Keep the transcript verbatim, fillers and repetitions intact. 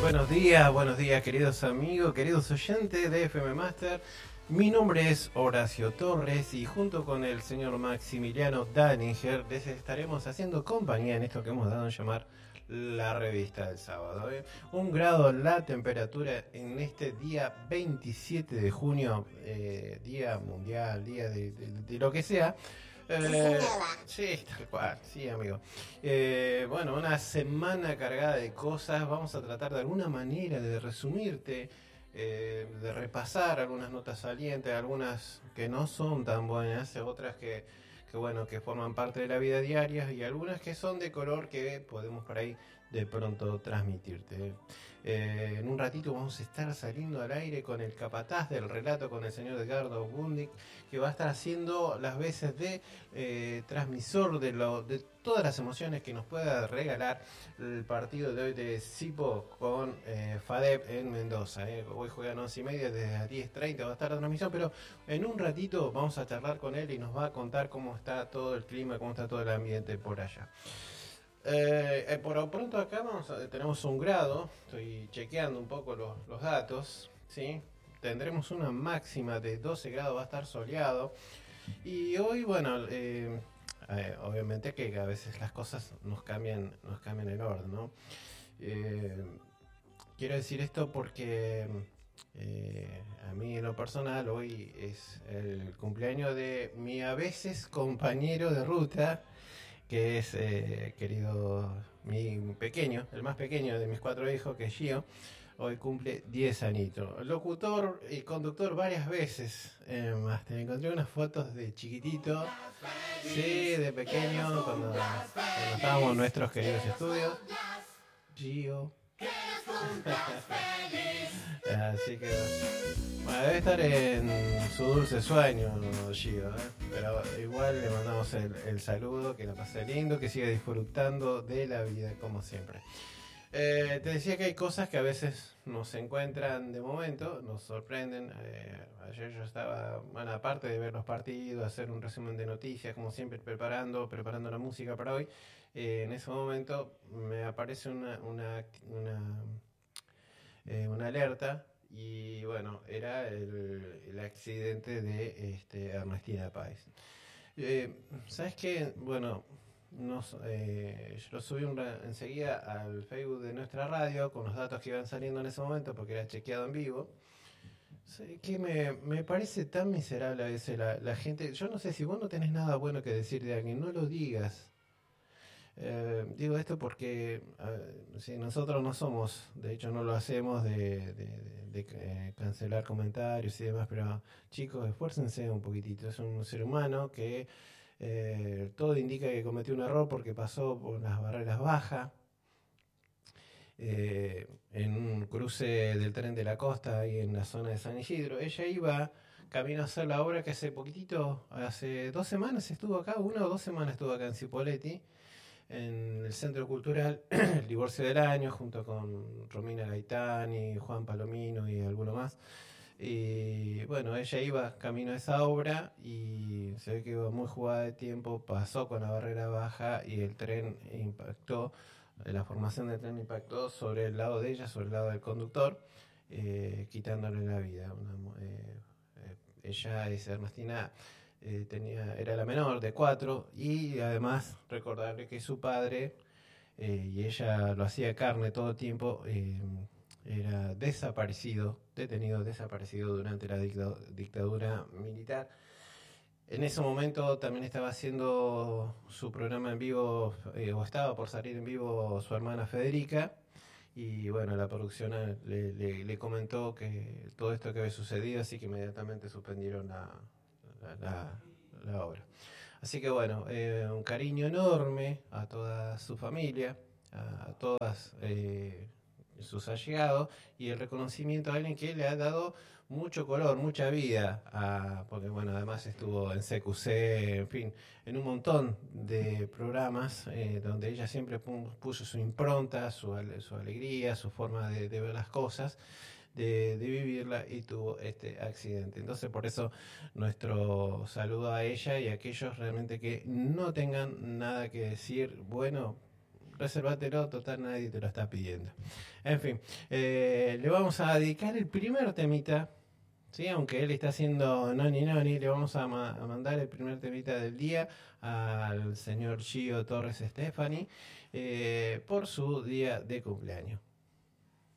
Buenos días, buenos días queridos amigos, queridos oyentes de F M Master. Mi nombre es Horacio Torres y junto con el señor Maximiliano Daninger les estaremos haciendo compañía en esto que hemos dado en llamar la revista del sábado. ¿eh? Un grado la temperatura en este día veintisiete de junio, eh, día mundial, día de, de, de lo que sea. Eh, sí, tal cual, sí, amigo. Eh, bueno, una semana cargada de cosas. Vamos a tratar de alguna manera de resumirte, eh, de repasar algunas notas salientes, algunas que no son tan buenas, otras que, que bueno, que forman parte de la vida diaria y algunas que son de color que podemos por ahí de pronto transmitirte. Eh, en un ratito vamos a estar saliendo al aire con el capataz del relato, con el señor Edgardo Bundik, que va a estar haciendo las veces de eh, transmisor de, lo, de todas las emociones que nos pueda regalar el partido de hoy de Cipo con eh, FADEP en Mendoza. Eh. Hoy juegan once y media, desde las diez treinta va a estar la transmisión, pero en un ratito vamos a charlar con él y nos va a contar cómo está todo el clima, cómo está todo el ambiente por allá. Eh, eh, por lo pronto acá vamos a, tenemos un grado, estoy chequeando un poco los, los datos, ¿sí? Tendremos una máxima de doce grados, va a estar soleado. Y hoy, bueno, eh, eh, obviamente que a veces las cosas nos cambian, nos cambian el orden, ¿no? Eh, quiero decir esto porque eh, a mí en lo personal hoy es el cumpleaños de mi a veces compañero de ruta, que es eh, querido, mi pequeño, el más pequeño de mis cuatro hijos, que es Gio. Hoy cumple diez añitos. Locutor y conductor varias veces. Eh, más te encontré unas fotos de chiquitito. Sí, de pequeño, cuando, cuando estábamos en nuestros queridos estudios. Gio. Así que bueno, debe estar en su dulce sueño, Gio, ¿eh? Pero igual le mandamos el, el saludo, que la pase lindo, que siga disfrutando de la vida como siempre. Eh, te decía que hay cosas que a veces nos encuentran de momento, nos sorprenden. Eh, ayer yo estaba, bueno, aparte de ver los partidos, hacer un resumen de noticias, como siempre, preparando, preparando la música para hoy. Eh, en ese momento me aparece una, una, una, eh, una alerta y bueno, era el, el accidente de este, Ernestina Páez. Eh, ¿Sabes qué? Bueno, nos, eh, yo lo subí un, enseguida al Facebook de nuestra radio con los datos que iban saliendo en ese momento porque era chequeado en vivo. Sí, que me, me parece tan miserable a veces la, la gente. Yo no sé si vos no tenés nada bueno que decir de alguien, no lo digas. Eh, digo esto porque eh, si nosotros no somos, de hecho no lo hacemos de, de, de, de eh, cancelar comentarios y demás, pero chicos, esfuércense un poquitito. Es un ser humano que eh, todo indica que cometió un error porque pasó por las barreras bajas. Eh, en un cruce del tren de la costa ahí en la zona de San Isidro. Ella iba camino a hacer la obra que hace poquitito, hace dos semanas estuvo acá, una o dos semanas estuvo acá en Cipolletti, en el Centro Cultural, el divorcio del año, junto con Romina Gaitani, Juan Palomino y alguno más. Y bueno, ella iba camino a esa obra y se ve que iba muy jugada de tiempo, pasó con la barrera baja y el tren impactó, la formación del tren impactó sobre el lado de ella, sobre el lado del conductor, eh, quitándole la vida. Una, eh, eh, ella es Ernestina. Eh, tenía, era la menor de cuatro y además recordarle que su padre, eh, y ella lo hacía carne todo el tiempo, eh, era desaparecido, detenido, desaparecido durante la dictadura, dictadura militar. En ese momento también estaba haciendo su programa en vivo, eh, o estaba por salir en vivo su hermana Federica, y bueno, la producción le, le, le comentó que todo esto que había sucedido, así que inmediatamente suspendieron la, la, la, la obra. Así que bueno, eh, un cariño enorme a toda su familia, a, a todas eh, sus allegados, y el reconocimiento a alguien que le ha dado mucho color, mucha vida, a, porque bueno, además estuvo en C Q C, en fin, en un montón de programas eh, donde ella siempre puso su impronta, su, su alegría, su forma de, de ver las cosas, de, de vivirla, y tuvo este accidente. Entonces por eso nuestro saludo a ella y a aquellos realmente que no tengan nada que decir, bueno, resérvatelo, total nadie te lo está pidiendo. En fin, eh, le vamos a dedicar el primer temita, ¿sí? Aunque él está haciendo noni noni, le vamos a, ma a mandar el primer temita del día al señor Gio Torres Stefani eh, por su día de cumpleaños.